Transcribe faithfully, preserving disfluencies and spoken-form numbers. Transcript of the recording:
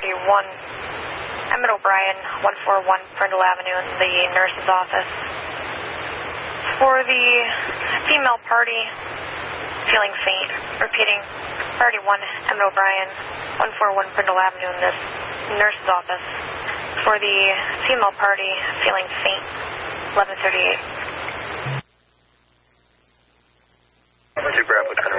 thirty-one, Emmett O'Brien, one forty-one Prindle Avenue in the nurse's office. For the female party, feeling faint. Repeating, thirty-one Emmett O'Brien, one forty-one Prindle Avenue in this nurse's office. For the female party, feeling faint, eleven thirty-eight. Two Bravo,